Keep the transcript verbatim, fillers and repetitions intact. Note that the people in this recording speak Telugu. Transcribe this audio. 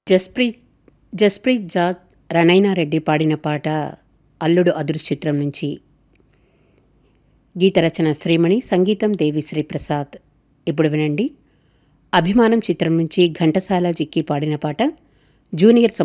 జస్ప్రీత్ జస్ప్రీత్ జాద్ రణైనా రెడ్డి పాడిన పాట అల్లుడు అదుర్స్ చిత్రం నుంచి. గీత రచన శ్రీమణి, సంగీతం దేవిశ్రీ ప్రసాద్. ఇప్పుడు వినండి. అభిమానం చిత్రం నుంచి ఘంటసాల జిక్కి పాడిన పాట జూనియర్